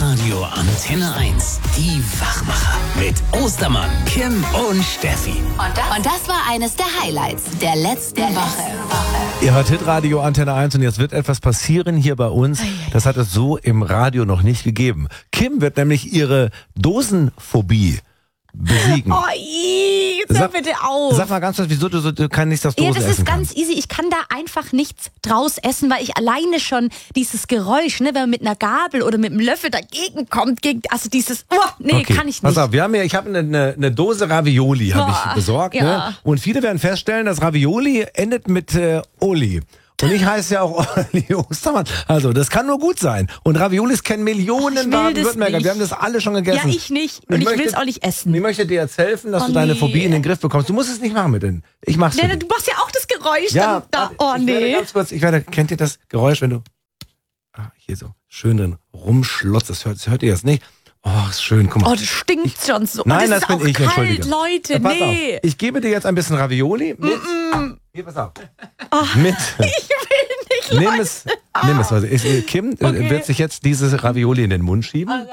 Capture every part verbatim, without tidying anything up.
Hitradio Antenne eins. Die Wachmacher mit Ostermann, Kim und Steffi. Und das, und das war eines der Highlights der letzten der Woche. Woche. Ihr hört Hitradio Antenne eins und jetzt wird etwas passieren hier bei uns. Das hat es so im Radio noch nicht gegeben. Kim wird nämlich ihre Dosenphobie besiegen. Oh, ii, jetzt hör Sag- bitte auf. Sag mal ganz kurz, wieso du, so, du kannst nicht das Ja, Dosen das essen ist ganz kannst. easy. Ich kann da einfach nichts draus essen, weil ich alleine schon dieses Geräusch, ne, wenn man mit einer Gabel oder mit einem Löffel dagegen kommt, gegen, also dieses, oh, nee, Okay. kann ich nicht. Pass auf, wir haben ja, ich habe eine, eine, eine Dose Ravioli hab ich Boah, besorgt. ja. Ne? Und viele werden feststellen, dass Ravioli endet mit äh, Oli. Und ich heiße ja auch Olli Ostermann. Also, das kann nur gut sein. Und Raviolis kennen Millionen Ich will Baden-Württemberger. das Wir haben das alle schon gegessen. Ja, ich nicht. Und ich, möchte- will es auch nicht essen. Ich möchte dir jetzt helfen, dass Oh, du deine nee. Phobie in den Griff bekommst. Du musst es nicht machen mit denen. Ich mach's für Nee, dich. du machst ja auch das Geräusch. Ja, dann, da, warte, oh ich werde nee. ganz kurz, ich werde, kennt ihr das Geräusch, wenn du ah, hier so schön drin rumschlotzt, das hört, das hört ihr jetzt nicht. Oh, ist schön, guck mal. Oh, das stinkt schon so. Nein, oh, das, das, bin ist auch ich, kalt, entschuldige. Leute, Ja, pass nee. auf. Ich gebe dir jetzt ein bisschen Ravioli mit. Hier, pass auf. Mit. Ich will nicht, Leute. Nimm es, nimm es. Also, ich- Kim äh, Okay. wird sich jetzt dieses Ravioli in den Mund schieben.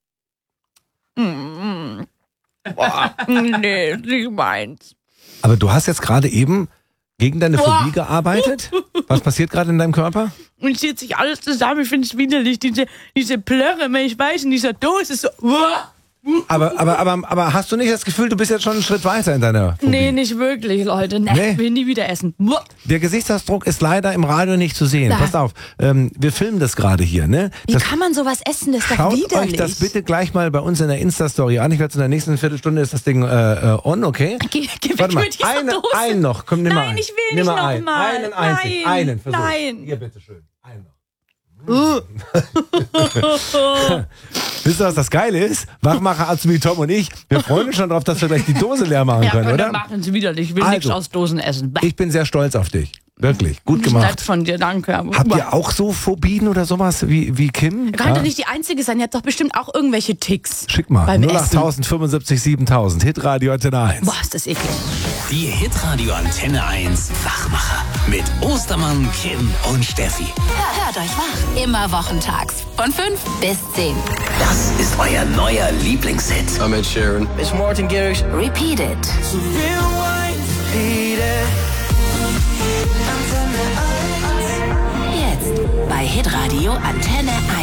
Boah, nee, nicht meins. Aber du hast jetzt gerade eben gegen deine Boah. Phobie gearbeitet. Was passiert gerade in deinem Körper? Und zieht sich alles zusammen. Ich finde es widerlich. Diese, diese Plörre, wenn ich weiß, in dieser Dose ist so. Uah. Aber, aber, aber, aber hast du nicht das Gefühl, du bist jetzt schon einen Schritt weiter in deiner Phobie? Nee, nicht wirklich, Leute. Nee, Nee? ich will nie wieder essen. Uah. Der Gesichtsausdruck ist leider im Radio nicht zu sehen. Da. Passt auf, ähm, wir filmen das gerade hier. Ne? Wie Das, kann man sowas essen? Das ist doch schaut widerlich. euch das bitte gleich mal bei uns in der Insta-Story an. Ich werde in der nächsten Viertelstunde ist das Ding äh, äh, on, okay? Geh, geh weg Warte mal, mit dieser einen, Dose. einen noch. Komm, nimm mal Nein, einen. ich will nimm nicht mal noch einen. mal. Einen einzig. Nein, Einen, versuch. nein. Hier, bitteschön. Einen noch. Uh. Wisst ihr, was das Geile ist? Wachmacher Azumi Tom und ich, wir freuen uns schon drauf, dass wir gleich die Dose leer machen Ja, können, Gott, oder? dann machen Sie widerlich. Ich will Also, nichts aus Dosen essen. Bäh. Ich bin sehr stolz auf dich. Wirklich. Gut Nett gemacht. von dir, danke. Habt ihr auch so Phobien oder sowas wie, wie Kim? Kann Ja? doch nicht die Einzige sein. Ihr habt doch bestimmt auch irgendwelche Ticks. Schick mal. Beim null acht Essen. tausend fünfundsiebzig siebentausend. Hitradio Antenne eins. Boah, ist das eklig. Die Hitradio Antenne eins Wachmacher mit Ostermann, Kim und Steffi. Hört euch wach. Immer wochentags von fünf bis zehn. Das ist euer neuer Lieblingshit. I'm Ed Sheeran. It's Martin Garrix. Repeat it. Jetzt bei Hitradio Antenne eins.